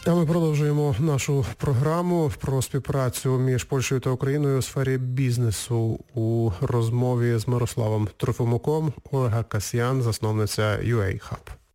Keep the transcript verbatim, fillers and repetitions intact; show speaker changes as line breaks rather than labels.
А ми продовжуємо нашу програму про співпрацю між Польщею та Україною у сфері бізнесу. У розмові з Мирославом Трофимуком Ольга Касьян, засновниця ю ей Hub.